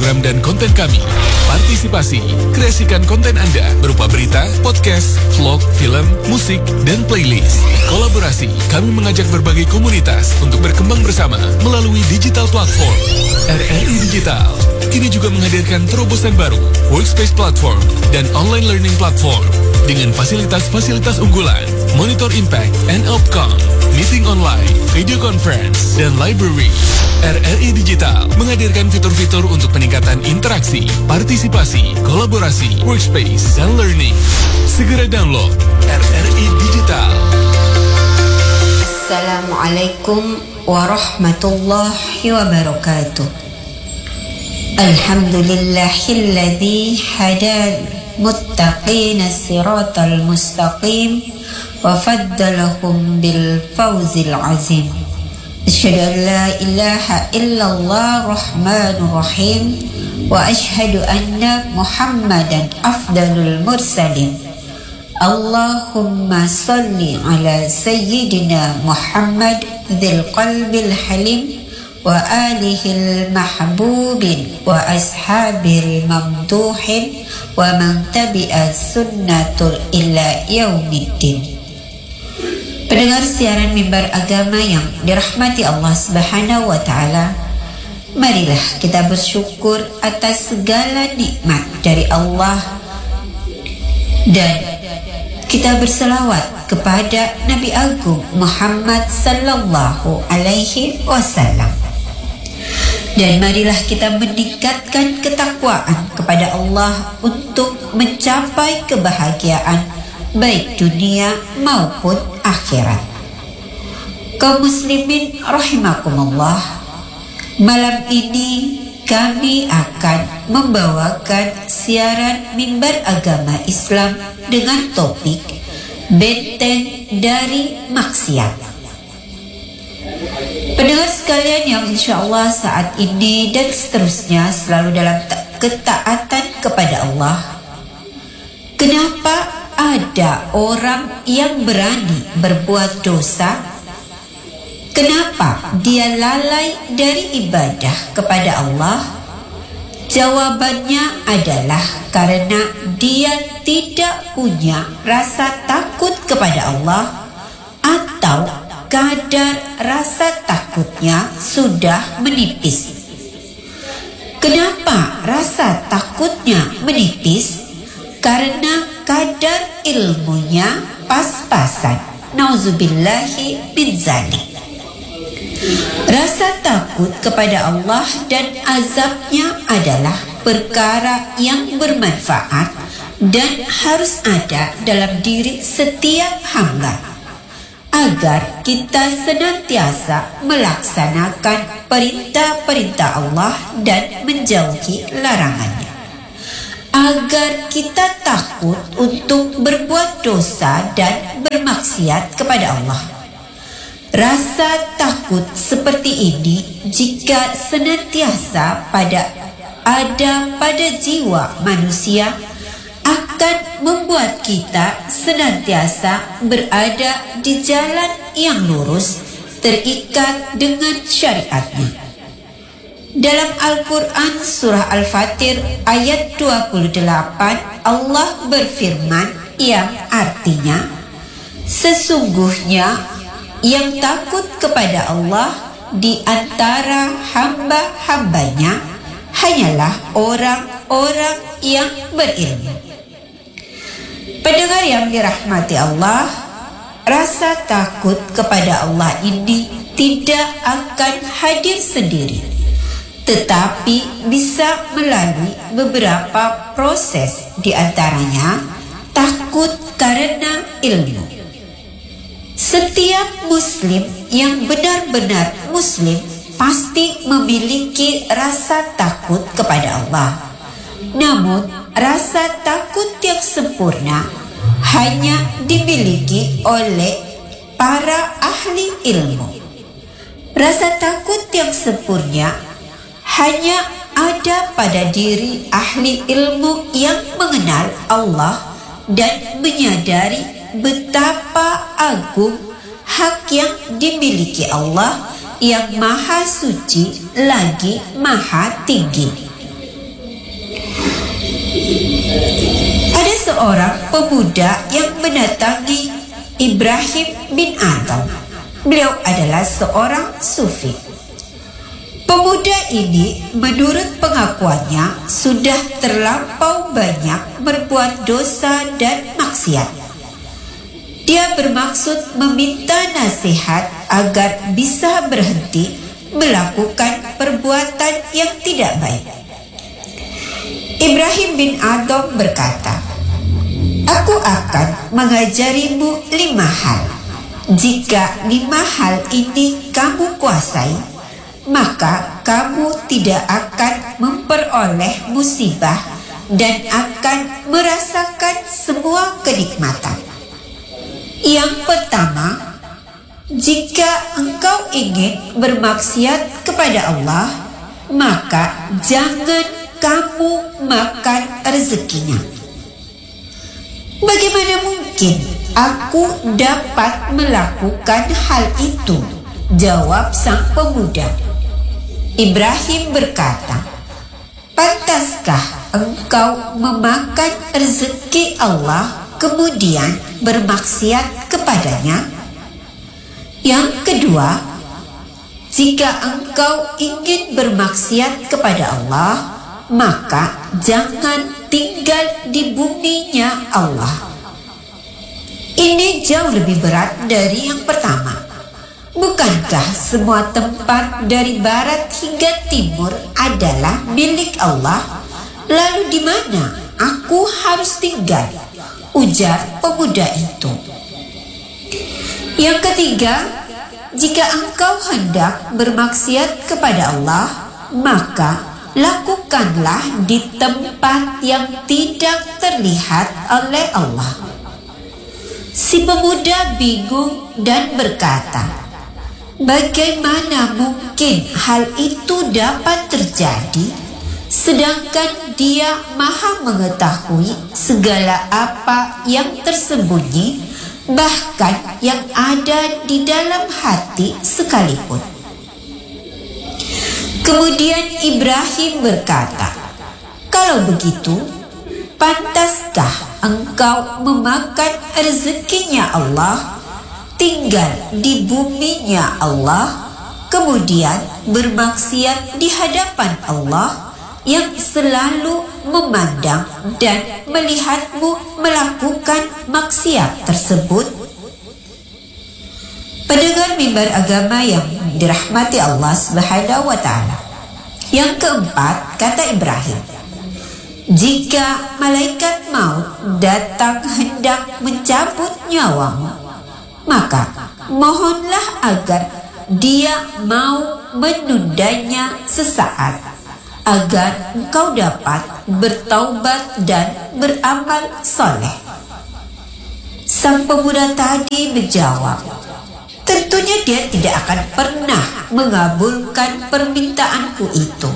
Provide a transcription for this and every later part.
program dan konten kami. Partisipasi, kreasikan konten Anda berupa berita, podcast, vlog, film, musik, dan playlist. Kolaborasi, kami mengajak berbagai komunitas untuk berkembang bersama melalui digital platform. RRI Digital kini juga menghadirkan terobosan baru, workspace platform, dan online learning platform dengan fasilitas-fasilitas unggulan, monitor impact and outcome, meeting online, video conference, dan library. RRI Digital menghadirkan fitur-fitur untuk peningkatan interaksi, partisipasi, kolaborasi, workspace, dan learning. Segera download RRI Digital. Assalamualaikum warahmatullahi wabarakatuh. Alhamdulillahilladzi hadal muttaqina siratal mustaqim wa faddalahum bil fawzil azim. Asyhadu an la ilaha illallah rahmanur rahim wa asyhadu anna Muhammadan afdalul mursalin. Allahumma salli ala sayyidina Muhammad dzil qalbil halim wa alihil mahbubin wa ashabil mamduhin wa man tabi'a sunnatul ila yaumiddin. Pendengar siaran mimbar agama yang dirahmati Allah Subhanahu wa taala, marilah kita bersyukur atas segala nikmat dari Allah dan kita berselawat kepada Nabi Agung Muhammad sallallahu alaihi wasallam. Dan marilah kita meningkatkan ketakwaan kepada Allah untuk mencapai kebahagiaan baik dunia maupun akhirat. Kaum muslimin rahimakumullah, malam ini kami akan membawakan siaran mimbar agama Islam dengan topik benteng dari maksiat. Pendengar sekalian yang insya Allah saat ini dan seterusnya selalu dalam ketaatan kepada Allah, kenapa ada orang yang berani berbuat dosa? Kenapa dia lalai dari ibadah kepada Allah? Jawabannya adalah karena dia tidak punya rasa takut kepada Allah, atau kadar rasa takutnya sudah menipis. Kenapa rasa takutnya menipis? Karena kadar ilmunya pas-pasan. Nauzubillahi min dzalik. Rasa takut kepada Allah dan azabnya adalah perkara yang bermanfaat dan harus ada dalam diri setiap hamba, agar kita senantiasa melaksanakan perintah-perintah Allah dan menjauhi larangannya, agar kita takut untuk berbuat dosa dan bermaksiat kepada Allah. Rasa takut seperti ini jika senantiasa ada pada jiwa manusia, akan membuat kita senantiasa berada di jalan yang lurus, terikat dengan syariatnya. Dalam Al-Quran surah Al-Fatir ayat 28, Allah berfirman yang artinya, sesungguhnya yang takut kepada Allah di antara hamba-hambanya hanyalah orang-orang yang berilmu. Pendengar yang dirahmati Allah, rasa takut kepada Allah ini tidak akan hadir sendiri, tetapi bisa melalui beberapa proses, di antaranya takut karena ilmu. Setiap muslim yang benar-benar muslim pasti memiliki rasa takut kepada Allah. Namun, rasa takut yang sempurna hanya dimiliki oleh para ahli ilmu. Rasa takut yang sempurna hanya ada pada diri ahli ilmu yang mengenal Allah dan menyadari betapa agung hak yang dimiliki Allah yang maha suci lagi maha tinggi. seorang pemuda yang mendatangi Ibrahim bin Adham. Beliau adalah seorang sufi. Pemuda ini menurut pengakuannya sudah terlampau banyak berbuat dosa dan maksiat. Dia bermaksud meminta nasihat agar bisa berhenti melakukan perbuatan yang tidak baik. Ibrahim bin Adham berkata, "Aku akan mengajarimu 5 hal. Jika 5 hal ini kamu kuasai, maka kamu tidak akan memperoleh musibah dan akan merasakan semua kenikmatan. Yang pertama, jika engkau ingin bermaksiat kepada Allah, maka jangan kamu makan rezekinya." "Bagaimana mungkin aku dapat melakukan hal itu?" jawab sang pemuda. Ibrahim berkata, "Pantaskah engkau memakan rezeki Allah kemudian bermaksiat kepadanya?" Yang kedua, jika engkau ingin bermaksiat kepada Allah, maka jangan tinggal di buminya Allah. Ini jauh lebih berat dari yang pertama. Bukankah semua tempat dari barat hingga timur adalah milik Allah? Lalu di mana aku harus tinggal? Ujar pemuda itu. Yang ketiga, jika engkau hendak bermaksiat kepada Allah, maka lakukanlah di tempat yang tidak terlihat oleh Allah. Si pemuda bingung dan berkata, "Bagaimana mungkin hal itu dapat terjadi, sedangkan Dia Maha mengetahui segala apa yang tersembunyi, bahkan yang ada di dalam hati sekalipun." Kemudian Ibrahim berkata, "Kalau begitu, pantaskah engkau memakan rezekinya Allah, tinggal di buminya Allah, kemudian bermaksiat di hadapan Allah yang selalu memandang dan melihatmu melakukan maksiat tersebut?" Pendengar mimbar agama yang dirahmati Allah Subhanahu wa Ta'ala. Yang keempat, kata Ibrahim, "Jika malaikat maut datang hendak mencabut nyawamu, maka mohonlah agar dia mau menundanya sesaat, agar engkau dapat bertaubat dan beramal soleh." Sang pemuda tadi menjawab, "Tentunya dia tidak akan pernah mengabulkan permintaanku itu.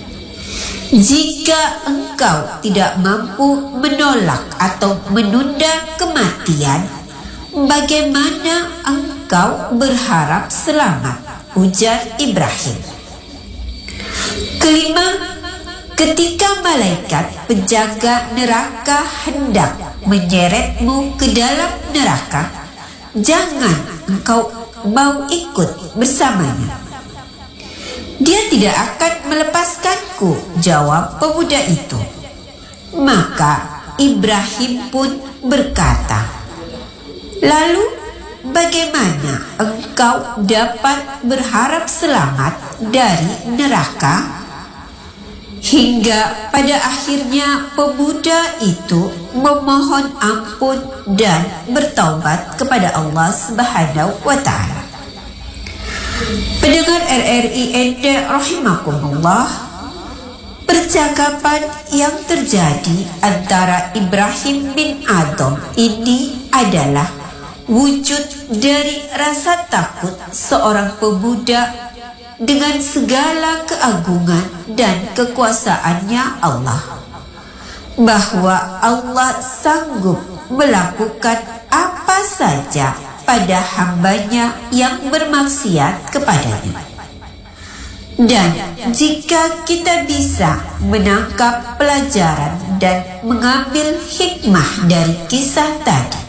Jika engkau tidak mampu menolak atau menunda kematian, bagaimana engkau berharap selamat?" ujar Ibrahim. Kelima, ketika malaikat penjaga neraka hendak menyeretmu ke dalam neraka, jangan engkau mau ikut bersamanya. "Dia tidak akan melepaskanku," jawab pemuda itu. Maka Ibrahim pun berkata, "Lalu bagaimana engkau dapat berharap selamat dari neraka?" Hingga pada akhirnya pemuda itu memohon ampun dan bertaubat kepada Allah Subhanahu wa Ta'ala. Pendengar RRI Anda rahimakumullah, percakapan yang terjadi antara Ibrahim bin Adham ini adalah wujud dari rasa takut seorang pemuda dengan segala keagungan dan kekuasaannya Allah, bahwa Allah sanggup melakukan apa saja pada hambanya yang bermaksiat kepadanya. Dan jika kita bisa menangkap pelajaran dan mengambil hikmah dari kisah tadi.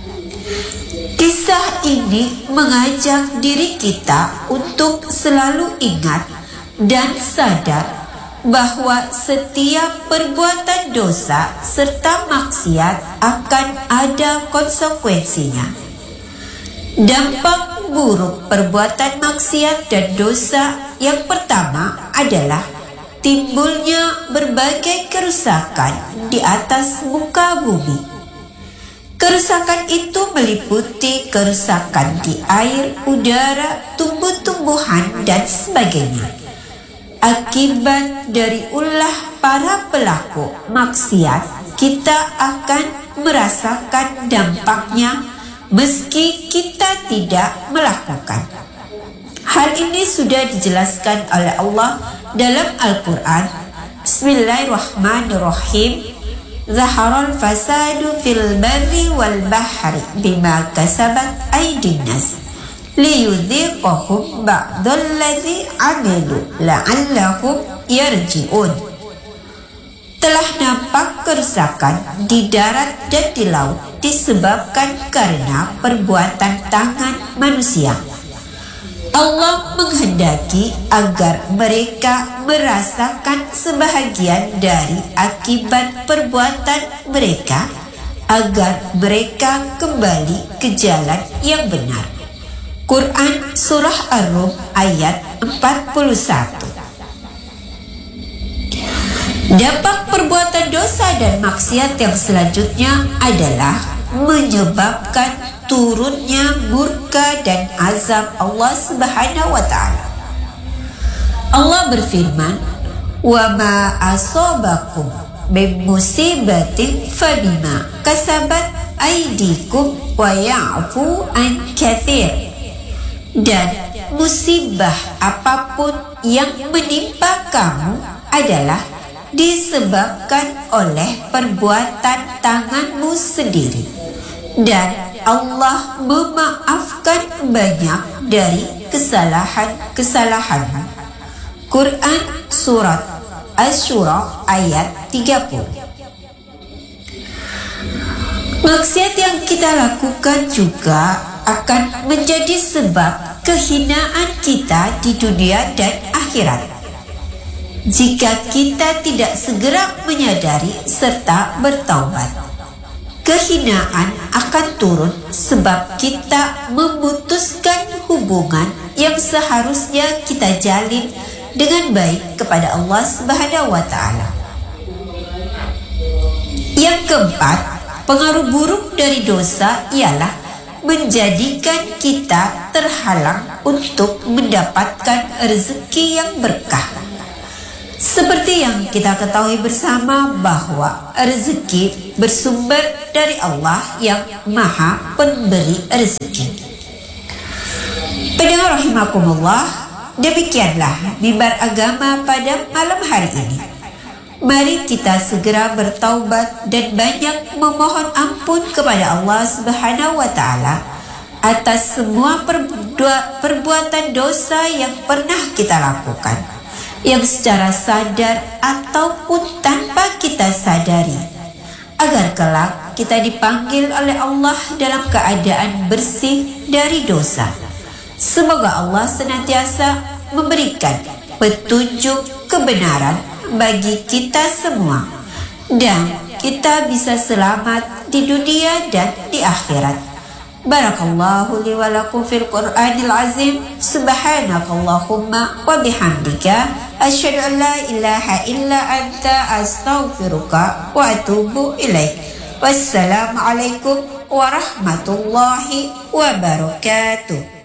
Kisah ini mengajak diri kita untuk selalu ingat dan sadar bahwa setiap perbuatan dosa serta maksiat akan ada konsekuensinya. Dampak buruk perbuatan maksiat dan dosa yang pertama adalah timbulnya berbagai kerusakan di atas muka bumi. Kerusakan itu meliputi kerusakan di air, udara, tumbuh-tumbuhan, dan sebagainya. Akibat dari ulah para pelaku maksiat, kita akan merasakan dampaknya meski kita tidak melakukan. Hal ini sudah dijelaskan oleh Allah dalam Al-Quran. Bismillahirrahmanirrahim. Zaharal fasadu fil barri wal bahri bima kasabat aydin nas liyudhiqahum ba'dalladzi 'amilu la'allahum yarji'un. Telah nampak kerusakan di darat dan di laut disebabkan karena perbuatan tangan manusia. Allah menghendaki agar mereka merasakan sebahagian dari akibat perbuatan mereka, agar mereka kembali ke jalan yang benar. Quran Surah Ar-Rum ayat 41. Dampak perbuatan dosa dan maksiat yang selanjutnya adalah menyebabkan turunnya murka dan azab Allah Subhanahu wa ta'ala. Allah berfirman, "Wa ma asabakum min musibatin fabima kasabat aydikum wa ya'fu an katsir." Dan musibah apapun yang menimpa kamu adalah disebabkan oleh perbuatan tanganmu sendiri, dan Allah memaafkan banyak dari kesalahan-kesalahanmu. Quran Surat Asy-Syura ayat 30. Maksiat yang kita lakukan juga akan menjadi sebab kehinaan kita di dunia dan akhirat. Jika kita tidak segera menyadari serta bertaubat, kehinaan akan turun sebab kita memutuskan hubungan yang seharusnya kita jalin dengan baik kepada Allah Subhanahu wa ta'ala. Yang keempat, pengaruh buruk dari dosa ialah menjadikan kita terhalang untuk mendapatkan rezeki yang berkah. Seperti yang kita ketahui bersama bahwa rezeki bersumber dari Allah yang Maha Pemberi rezeki. Pendengar rahimakumullah, demikianlah mimbar agama pada malam hari ini. Mari kita segera bertaubat dan banyak memohon ampun kepada Allah Subhanahu wa ta'ala atas semua perbuatan dosa yang pernah kita lakukan, yang secara sadar ataupun tanpa kita sadari, agar kelak kita dipanggil oleh Allah dalam keadaan bersih dari dosa. Semoga Allah senantiasa memberikan petunjuk kebenaran bagi kita semua, dan kita bisa selamat di dunia dan di akhirat. Barakallahu li wa lakum fil Qur'anil azim. Subhanakallahumma wa bihamdika asyhadu an la ilaha illa anta astaghfiruka wa atubu ilaik. Wassalamualaikum warahmatullahi wabarakatuh.